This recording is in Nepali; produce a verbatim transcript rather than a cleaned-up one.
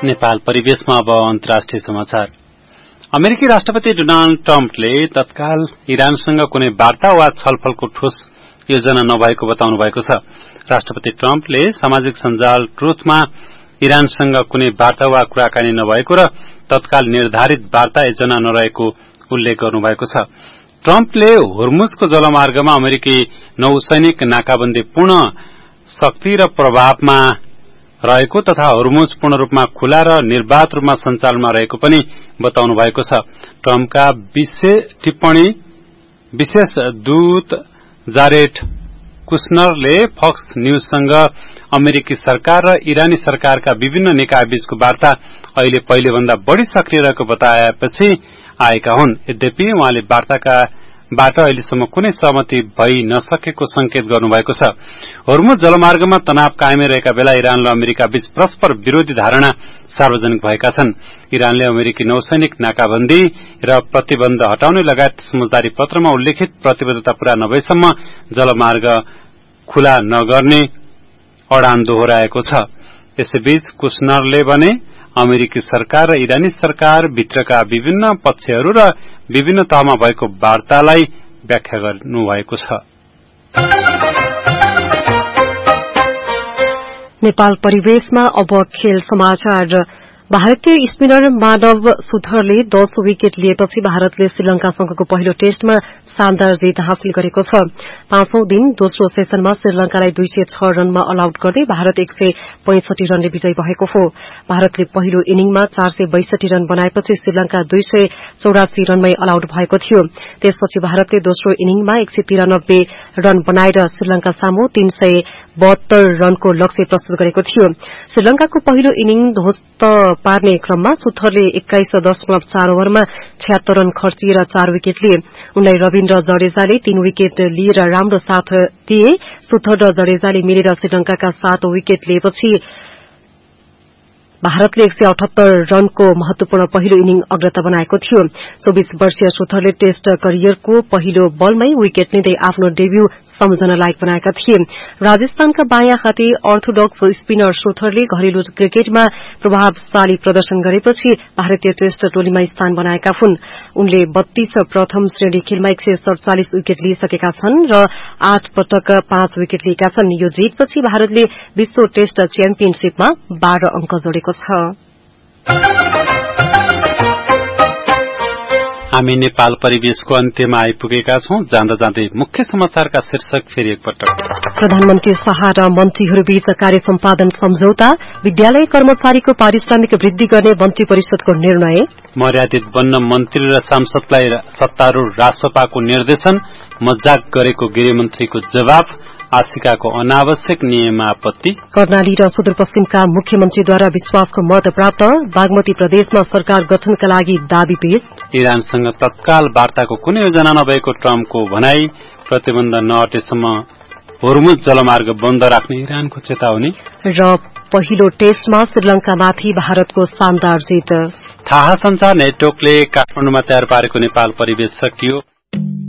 नेपाल परिवेशमा अब अन्तर्राष्ट्रिय समाचार। अमेरिकी राष्ट्रपति डोनाल्ड ट्रम्पले तत्काल इरानसँग कुनै वार्ता वा छलफलको ठोस योजना नभएको बताउनु भएको छ। राष्ट्रपति ट्रम्पले सामाजिक सञ्जाल ट्रुथमा इरानसँग कुनै वार्ता वा कुराकानी नभएको र तत्काल निर्धारित वार्ता योजना नरहेको उल्लेख गर्नुभएको छ। ट्रम्पले होर्मुजको जलमार्गमा अमेरिकी नौसैनिक नाकाबन्दी पूर्ण शक्ति र प्रभावमा रहेको तथा होर्मुज पूर्ण रूपमा खुला र निर्वाध रूपमा सञ्चालनमा रहेको पनि बताउनु भएको छ। ट्रम्पका टिप्पणी विशेष दूत जारेड कुशनरले फक्स न्यूजसँग अमेरिकी सरकार र इरानी सरकारका विभिन्न निकायबीचको वार्ता अहिले पहिलेभन्दा बढ़ी सक्रिय रहेको बताएपछि आएका हुन्। यद्यपि उहाँले वार्ताका बाट अहिलेसम्म कुनै सहमति भइ नसकेको संकेत गर्नुभएको छ। होर्मुज जलमार्गमा तनाव कायमै रहेका बेला इरान र अमेरिका बीच परस्पर विरोधी धारणा सार्वजनिक भएका छन्। इरानले अमेरिकी नौसैनिक नाकाबन्दी र प्रतिबन्ध हटाउने लगायत समझदारी पत्रमा उल्लेखित प्रतिबद्धता पूरा नभएसम्म जलमार्ग खुला नगर्ने अडान दोहोर्याएको छ। यसैबीच कुशनरले भने अमेरिकी सरकार र इरानी सरकार भित्रका विभिन्न पक्षहरू र विभिन्न तहमा भएको वार्तालाई व्याख्या गर्नुभएको छ। नेपाल परिवेशमा अब खेल समाचार। भारतीय स्पिनर मानव सुथरले दस विकेट लिएपछि भारतले श्रीलंकासँगको पहिलो टेस्टमा शानदार जित हासिल गरेको छ। पाँचौं दिन दोस्रो सेसनमा श्रीलंकालाई दुई सय छ रनमा अल आउट गर्दै भारत एक सय पैंसठी रनले विजयी भएको हो। भारतले पहिलो इनिङमा चार सय बैसठी रन बनाएपछि श्रीलंका दुई सय चौरासी रनमै अल आउट भएको थियो। त्यसपछि भारतले दोस्रो इनिङमा एक सय तिरानब्बे रन बनाएर श्रीलंका सामु तीन सय बहत्तर रनको लक्ष्य प्रस्तुत गरेको थियो। श्रीलंकाको पहिलो इनिङ ध्वस्त पार्ने क्रममा सुथरले एक्काइस दशमलव चार ओभरमा छ्यात्तर रन खर्चिएर चार विकेट लिए। उनलाई रविन्द्र जडेजाले तीन विकेट लिएर राम्रो साथ दिए। सुथर र जडेजाले मिलेर श्रीलंकाका सात विकेट लिएपछि भारतले एक सय अठहत्तर रनको महत्वपूर्ण पहिलो इनिङ अग्रता बनाएको थियो। चौबीस वर्षीय सुथरले टेस्ट करियरको पहिलो बलमै विकेट लिँदै आफ्नो डेब्यू सम्झन लायक बनाएका थिए। राजस्थानका बायाँ हाते अर्थोडक्स स्पिनर सुथरले घरेलु क्रिकेटमा प्रभावशाली प्रदर्शन गरेपछि भारतीय टेस्ट टोलीमा स्थान बनाएका हुन्। उनले बत्तीस प्रथम श्रेणी खेलमा एक सय सड़चालिस विकेट लिइसकेका छन् र आठ पटक पाँच विकेट लिएका छन्। यो जितपछि भारतले विश्व टेस्ट च्याम्पियनशीपमा बाह्र अंक जोडेको छ। हामी नेपाल परिवेशको अन्त्यमा आइपुगेका छौं। जाँदा जाँदै मुख्य समाचारका शीर्षक फेरि एकपटक। प्रधानमन्त्री शाह र मन्त्रीहरूबीच कार्य सम्पादन सम्झौता। विद्यालय कर्मचारीको पारिश्रमिक वृद्धि गर्ने मन्त्री परिषदको निर्णय। मर्यादित बन्न मन्त्री र सांसदलाई सत्तारूढ़ रासपाको निर्देशन। मजाक गरेको गृहमन्त्रीको जवाब। आशिकाको अनावश्यक नियममा आपत्ति। कर्णाली र सुदूरपश्चिमका मुख्यमन्त्रीद्वारा विश्वासको मत प्राप्त। बागमती प्रदेशमा सरकार गठनका लागि दाबी पेश। इरानसँग तत्काल वार्ताको कुनै योजना नभएको ट्रम्पको भनाई। प्रतिबन्ध नहटेसम्म होर्मुज जलमार्ग बन्द राख्ने इरानको चेतावनी। र पहिलो टेस्टमा श्रीलंकामाथि भारतको शानदार जित। थाहा संचार नेटवर्कले काठमाडौँमा तयार पारेको नेपाल परिवेश सकियो।